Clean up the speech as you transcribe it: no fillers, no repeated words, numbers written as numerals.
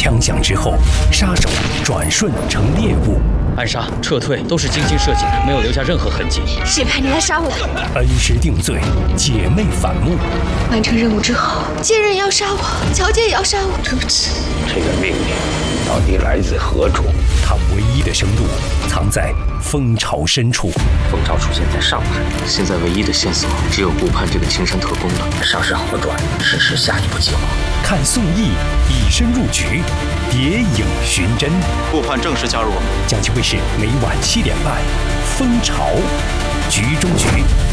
枪响之后，杀手转瞬成猎物， 暗杀、撤退都是精心设计的，没有留下任何痕迹。 谁派你来杀我的？ 恩师定罪，姐妹反目。 完成任务之后，贱人也要杀我，乔姐也要杀我。对不起。 这个命令到底来自何处？ 他唯一的生路藏在蜂巢深处。 蜂巢出现在上海， 现在唯一的线索只有顾盼这个青山特工了。 上事好转，实施下一步计划。 看宋轶以身入局，谍影寻真。 顾盼正式加入我们。 江西卫视每晚7点半，《蜂巢》局中局。